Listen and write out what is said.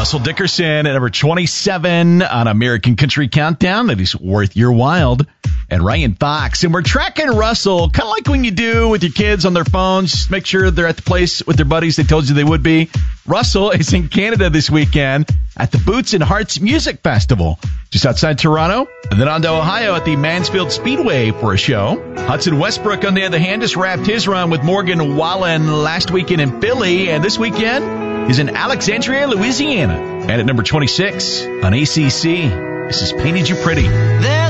Russell Dickerson at number 27 on American Country Countdown. That is Worth Your While. And Ryan Fox. And we're tracking Russell, kind of like when you do with your kids on their phones. Just make sure they're at the place with their buddies they told you they would be. Russell is in Canada this weekend at the Boots and Hearts Music Festival, just outside Toronto. And then on to Ohio at the Mansfield Speedway for a show. Hudson Westbrook, on the other hand, just wrapped his run with Morgan Wallen last weekend in Philly. And this weekend is in Alexandria, Louisiana. And at number 26 on ACC, this is Painted You Pretty.